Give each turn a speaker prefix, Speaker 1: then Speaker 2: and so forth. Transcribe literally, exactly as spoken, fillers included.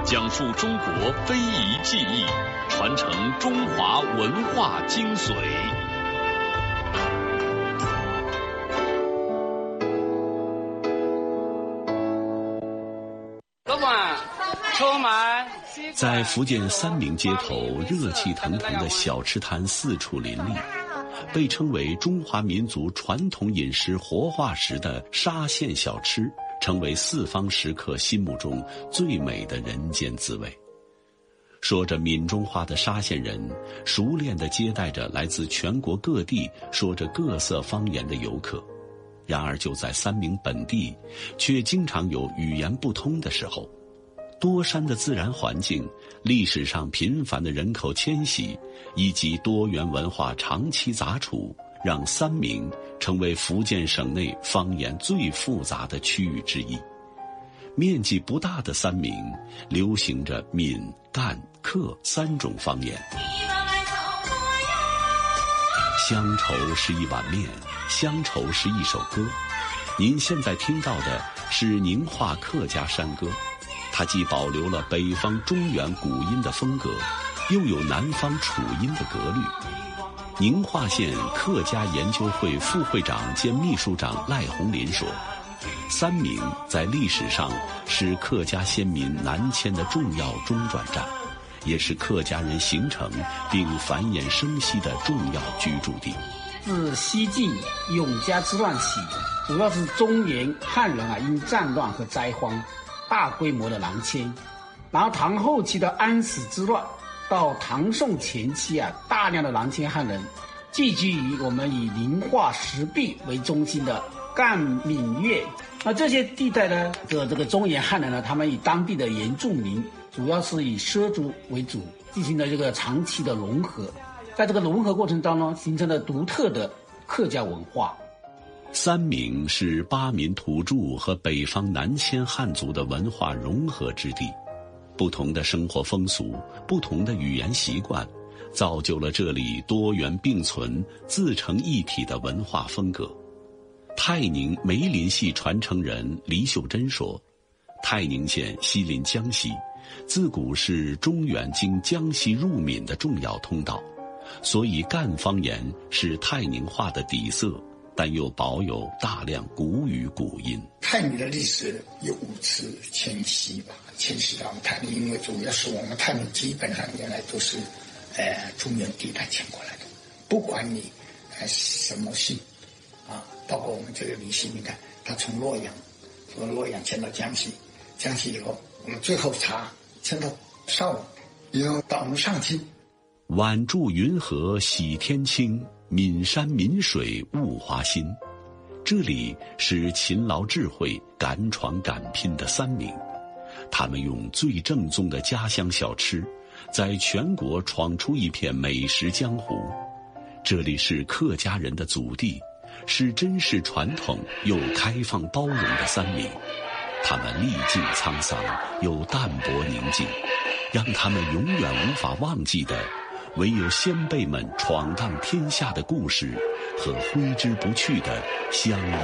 Speaker 1: 讲述中国非遗技艺，传承中华文化精髓。
Speaker 2: 老板，充满。
Speaker 3: 在福建三明街头，热气腾腾的小吃摊四处林立，被称为中华民族传统饮食活化石的沙县小吃，成为四方食客心目中最美的人间滋味。说着闽中话的沙县人，熟练地接待着来自全国各地说着各色方言的游客。然而就在三明本地，却经常有语言不通的时候。多山的自然环境、历史上频繁的人口迁徙，以及多元文化长期杂处，让三明成为福建省内方言最复杂的区域之一。面积不大的三明，流行着闽、赣、客三种方言。乡愁是一碗面，乡愁是一首歌。您现在听到的是宁化客家山歌，它既保留了北方中原古音的风格，又有南方楚音的格律。宁化县客家研究会副会长兼秘书长赖红林说，三明在历史上是客家先民南迁的重要中转站，也是客家人形成并繁衍生息的重要居住地。
Speaker 2: 自西晋永嘉之乱起，主要是中原汉人啊因战乱和灾荒大规模的南迁，然后唐后期的安史之乱到唐宋前期啊，大量的南迁汉人聚居于我们以宁化石壁为中心的赣闽粤。那这些地带呢的这个中原汉人呢，他们以当地的原住民，主要是以畲族为主，进行了这个长期的融合。在这个融合过程当中，形成了独特的客家文化。
Speaker 3: 三明是巴闽土著和北方南迁汉族的文化融合之地，不同的生活风俗、不同的语言习惯，造就了这里多元并存、自成一体的文化风格。泰宁梅林系传承人黎秀珍说，泰宁县西临江西，自古是中原经江西入闽的重要通道，所以赣方言是泰宁话的底色，但又保有大量古语古音。
Speaker 4: 泰宁的历史有五次迁徙吧，迁徙到泰宁，因为主要是我们泰宁基本上原来都是，呃，中原地带迁过来的，不管你，呃，什么姓，啊，包括我们这个李姓，你看他从洛阳，从洛阳迁到江西，江西以后，我们最后查迁到邵武，然后到我们上清。
Speaker 3: 晚住云河洗天清，岷山岷水物华新。这里是勤劳智慧、敢闯敢拼的三明，他们用最正宗的家乡小吃，在全国闯出一片美食江湖。这里是客家人的祖地，是珍视传统又开放包容的三明。他们历尽沧桑，又淡泊宁静，让他们永远无法忘记的，唯有先辈们闯荡天下的故事和挥之不去的乡